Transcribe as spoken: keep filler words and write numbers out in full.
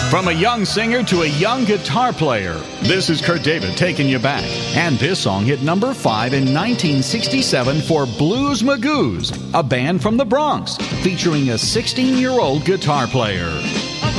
From a young singer to a young guitar player, this is Kurt David taking you back. And this song hit number five in nineteen sixty-seven for Blues Magoos, a band from the Bronx, featuring a sixteen-year-old guitar player.